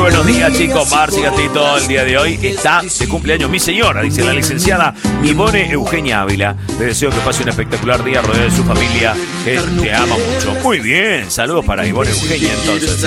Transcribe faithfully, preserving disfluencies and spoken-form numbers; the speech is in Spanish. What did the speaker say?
buenos días, chicos. Marci Gatito, el día de hoy está de cumpleaños mi señora, dice la licenciada Ivone Eugenia Ávila. Le deseo que pase un espectacular día rodeado de su familia, que te ama mucho. Muy bien, saludos para Ivone Eugenia, entonces.